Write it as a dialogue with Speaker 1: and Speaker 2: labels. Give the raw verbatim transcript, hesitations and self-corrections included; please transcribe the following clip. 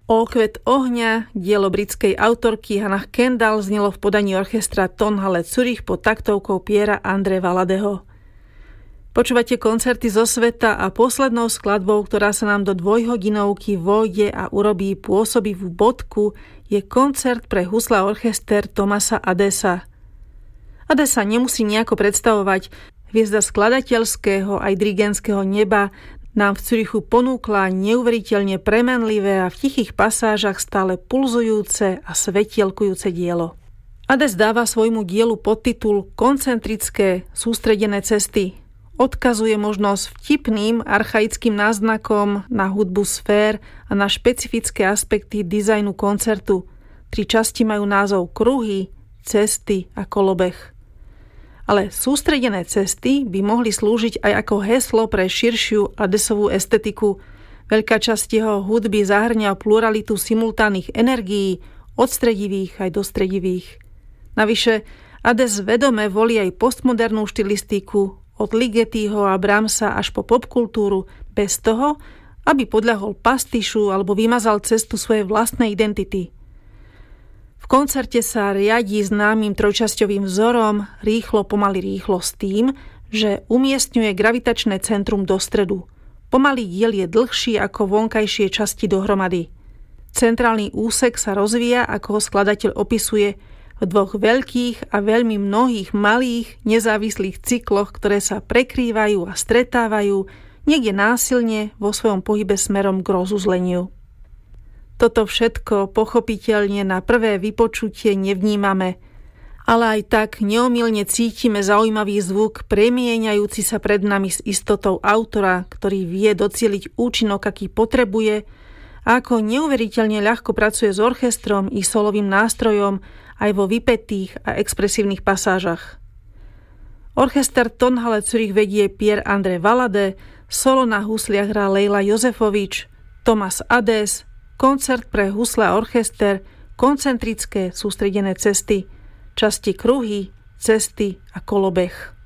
Speaker 1: Okvet ohňa, dielo britskej autorky Hannah Kendall, znelo v podaní orchestra Tonhalle Zürich pod taktovkou Piera Andre Valadeho. Počúvate koncerty zo sveta a poslednou skladbou, ktorá sa nám do dvojhodinovky vojde a urobí pôsobivú bodku, je koncert pre husle a orchester Thomasa Addesa. Addesa nemusí nejako predstavovať. Hviezda skladateľského aj dirigentského neba nám v Zürichu ponúkla neuveriteľne premenlivé a v tichých pasážach stále pulzujúce a svetielkujúce dielo. Addes dáva svojmu dielu podtitul Koncentrické sústredené cesty. Odkazuje možno s vtipným archaickým náznakom na hudbu sfér a na špecifické aspekty dizajnu koncertu. Tri časti majú názov kruhy, cesty a kolobeh. Ale sústredené cesty by mohli slúžiť aj ako heslo pre širšiu Addesovú estetiku. Veľká časť jeho hudby zahŕňa pluralitu simultánnych energií, od stredivých aj do stredivých. Navyše, Addes vedome volí aj postmodernú štilistiku, od Ligetiho a Brahmsa až po popkultúru, bez toho, aby podľahol pastišu alebo vymazal cestu svojej vlastnej identity. V koncerte sa riadí známym trojčasťovým vzorom rýchlo, pomaly rýchlo s tým, že umiestňuje gravitačné centrum do stredu. Pomalý diel je dlhší ako vonkajšie časti dohromady. Centrálny úsek sa rozvíja, ako ho skladateľ opisuje, v dvoch veľkých a veľmi mnohých malých nezávislých cykloch, ktoré sa prekrývajú a stretávajú niekde násilne vo svojom pohybe smerom k rozuzleniu. Toto všetko pochopiteľne na prvé vypočutie nevnímame, ale aj tak neomylne cítime zaujímavý zvuk premieňajúci sa pred nami s istotou autora, ktorý vie docieliť účinok, aký potrebuje, a ako neuveriteľne ľahko pracuje s orchestrom i solovým nástrojom aj vo vypätých a expresívnych pasážach. Orchester Tonhalle Zürich vedie Pier Andre Valade, solo na husliach hrá Leila Jozefovič, Thomas Addes, koncert pre husle a orchester, koncentrické sústredené cesty, časti kruhy, cesty a kolobeh.